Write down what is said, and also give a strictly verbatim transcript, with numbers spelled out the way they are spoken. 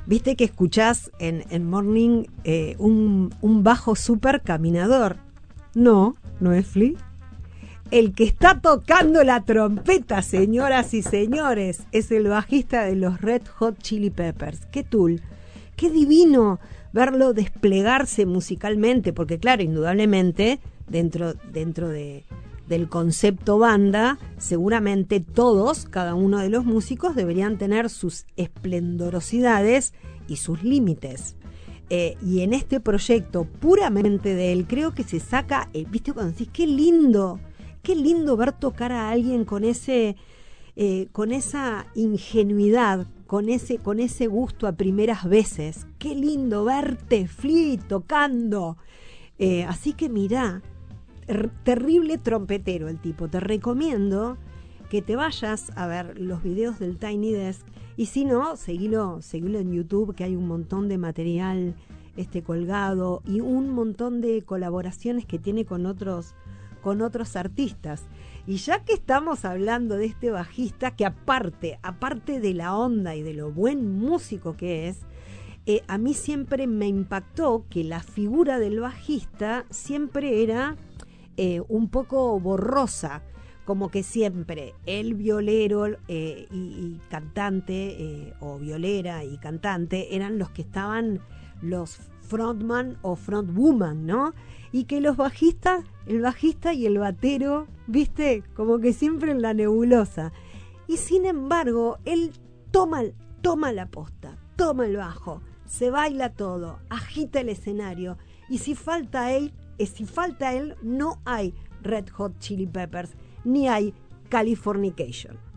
viste que escuchás en, en Morning eh, un, un bajo súper caminador. No, no es Flea. El que está tocando la trompeta, señoras y señores, es el bajista de los Red Hot Chili Peppers. ¡Qué tool! ¡Qué divino verlo desplegarse musicalmente! Porque claro, indudablemente, dentro, dentro de, del concepto banda, seguramente todos, cada uno de los músicos, deberían tener sus esplendorosidades y sus límites. Eh, y en este proyecto puramente de él, creo que se saca, eh, ¿viste cuando decís qué lindo? Qué lindo ver tocar a alguien con ese, eh, con esa ingenuidad, con ese, con ese gusto a primeras veces. Qué lindo verte, Flea, tocando. Eh, así que mirá, ter- terrible trompetero el tipo. Te recomiendo que te vayas a ver los videos del Tiny Desk. Y si no, seguilo, seguilo en YouTube, que hay un montón de material este, colgado y un montón de colaboraciones que tiene con otros con otros artistas. Y ya que estamos hablando de este bajista, que aparte, aparte de la onda y de lo buen músico que es, eh, a mí siempre me impactó que la figura del bajista siempre era eh, un poco borrosa, como que siempre el violero eh, y, y cantante, eh, o violera y cantante, eran los que estaban los frontman o frontwoman, ¿no? Y que los bajistas, el bajista y el batero, viste, como que siempre en la nebulosa. Y sin embargo, él toma, toma la posta, toma el bajo, se baila todo, agita el escenario. Y si falta él, eh, si falta él, no hay Red Hot Chili Peppers, ni hay Californication.